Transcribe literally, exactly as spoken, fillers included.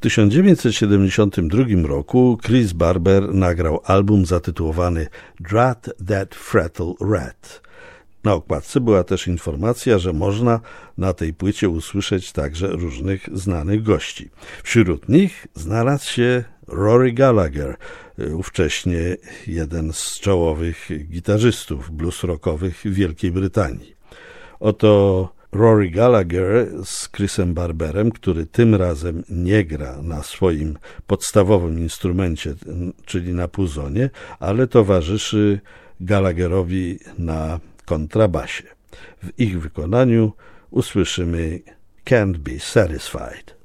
tysiąc dziewięćset siedemdziesiątym drugim roku Chris Barber nagrał album zatytułowany Drat That Frettle Rat. Na okładce była też informacja, że można na tej płycie usłyszeć także różnych znanych gości. Wśród nich znalazł się Rory Gallagher, ówcześnie jeden z czołowych gitarzystów blues rockowych Wielkiej Brytanii. Oto Rory Gallagher z Chrisem Barberem, który tym razem nie gra na swoim podstawowym instrumencie, czyli na puzonie, ale towarzyszy Gallagherowi na kontrabasie. W ich wykonaniu usłyszymy Can't Be Satisfied.